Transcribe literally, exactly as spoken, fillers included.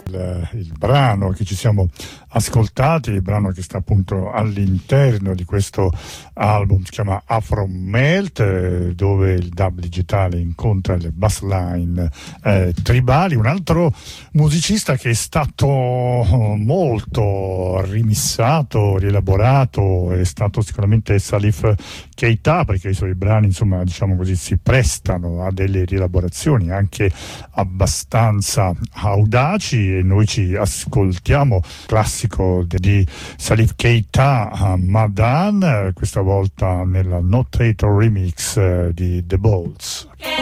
il, il brano che ci siamo ascoltati, il brano che sta appunto all'interno di questo album, si chiama Afro Melt, dove il dub digitale incontra le bassline eh, tribali. Un altro musicista che è stato molto rimissato, rielaborato, è stato sicuramente Salif Keita, perché i suoi brani, insomma, diciamo così, si prestano a delle rielaborazioni anche abbastanza audaci, e noi ci ascoltiamo classico di Salif Keita, Madan, questa volta nella Notator remix di The Balls.